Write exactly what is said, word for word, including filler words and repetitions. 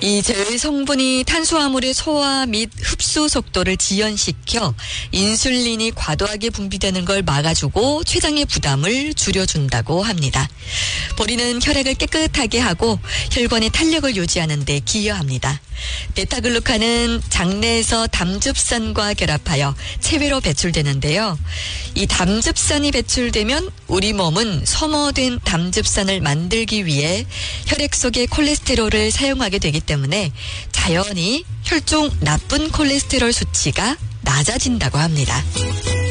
이 제외 성분이 탄수화물의 소화 및 흡수 속도를 지연시켜 인슐린이 과도하게 분비되는 걸 막아주고 췌장의 부담을 줄여준다고 합니다. 보리는 혈액을 깨끗하게 하고 혈관의 탄력을 유지하는 데 기여합니다. 베타글루칸은 장내에서 담즙산과 결합하여 체외로 배출되는데요. 이 담즙산이 배출되면 우리 몸은 소모된 담즙산을 만들기 위해 혈액 속의 콜레스테롤을 사용하게 되기 때문에 자연히 혈중 나쁜 콜레스테롤 수치가 낮아진다고 합니다.